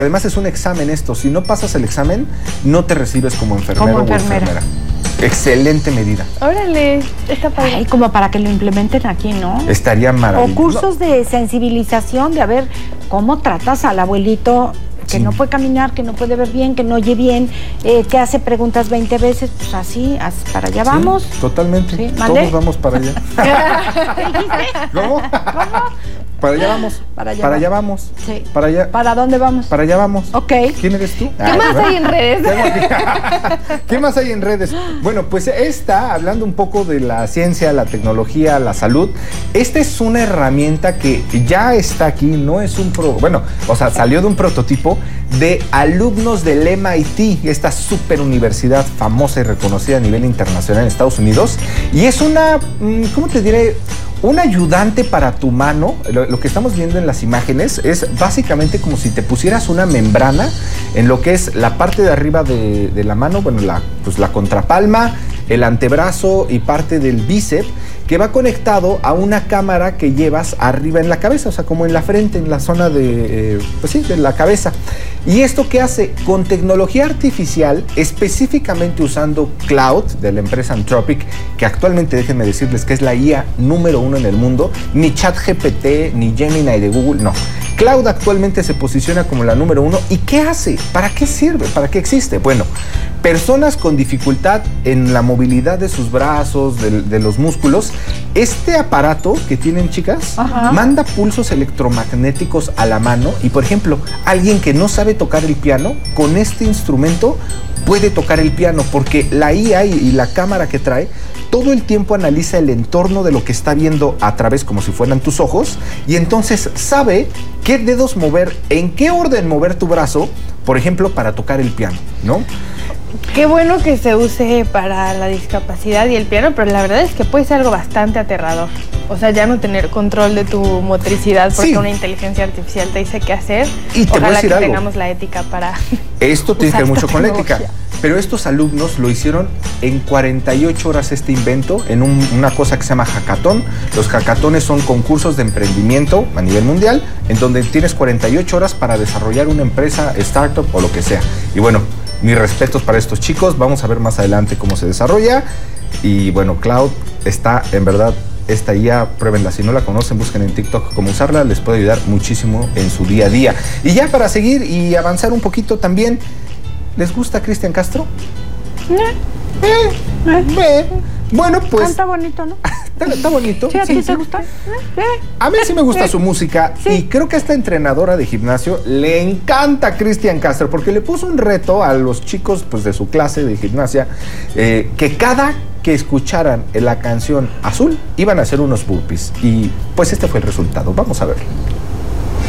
Además es un examen esto. Si no pasas el examen, no te recibes como enfermero o enfermera. Excelente medida. Órale, está padre. Ay, como para que lo implementen aquí, ¿no? Estaría maravilloso. O cursos de sensibilización, de a ver cómo tratas al abuelito que no puede caminar, que no puede ver bien, que no oye bien, que hace preguntas 20 veces, pues así, para allá vamos. Totalmente. ¿Sí? Todos vamos para allá. ¿Cómo? Para allá vamos. Para allá vamos. Sí. Para allá. ¿Para dónde vamos? Para allá vamos. Ok. ¿Quién eres tú? ¿Qué más hay en redes? ¿Qué más hay en redes? Bueno, pues hablando un poco de la ciencia, la tecnología, la salud, esta es una herramienta que ya está aquí, no es salió de un prototipo de alumnos del MIT, esta super universidad famosa y reconocida a nivel internacional en Estados Unidos, y es una, ¿cómo te diré? Un ayudante para tu mano. Lo que estamos viendo en las imágenes es básicamente como si te pusieras una membrana en lo que es la parte de arriba de la mano, bueno, la contrapalma, el antebrazo y parte del bíceps, que va conectado a una cámara que llevas arriba en la cabeza, o sea, como en la frente, en la zona de la cabeza. ¿Y esto qué hace? Con tecnología artificial, específicamente usando Cloud de la empresa Anthropic, que actualmente, déjenme decirles que es la IA número 1 en el mundo, ni ChatGPT, ni Gemini de Google, no. Cloud actualmente se posiciona como la número 1. ¿Y qué hace? ¿Para qué sirve? ¿Para qué existe? Bueno, personas con dificultad en la movilidad de sus brazos, de los músculos, este aparato que tienen, chicas, manda pulsos electromagnéticos a la mano y, por ejemplo, alguien que no sabe tocar el piano, con este instrumento puede tocar el piano, porque la IA y la cámara que trae todo el tiempo analiza el entorno de lo que está viendo a través, como si fueran tus ojos, y entonces sabe qué dedos mover, en qué orden mover tu brazo, por ejemplo, para tocar el piano, ¿no? Qué bueno que se use para la discapacidad y el piano, pero la verdad es que puede ser algo bastante aterrador. O sea, ya no tener control de tu motricidad porque una inteligencia artificial te dice qué hacer. Y te voy a decir algo. Tengamos la ética para... Esto tiene que ver mucho con la ética. Pero estos alumnos lo hicieron en 48 horas este invento, en una cosa que se llama hackathon. Los hackatones son concursos de emprendimiento a nivel mundial, en donde tienes 48 horas para desarrollar una empresa, startup o lo que sea. Y bueno, mis respetos para estos chicos. Vamos a ver más adelante cómo se desarrolla. Y bueno, Cloud está, en verdad, esta IA, pruébenla. Si no la conocen, busquen en TikTok cómo usarla. Les puede ayudar muchísimo en su día a día. Y ya para seguir y avanzar un poquito también, ¿les gusta Cristian Castro? Bueno, pues... Canta bonito, ¿no? Está bonito. ¿Sí, a ti te gusta? A mí sí me gusta su música, y creo que a esta entrenadora de gimnasio le encanta Cristian Castro, porque le puso un reto a los chicos, pues, de su clase de gimnasia, que cada que escucharan la canción Azul iban a hacer unos burpees, y pues este fue el resultado. Vamos a verlo.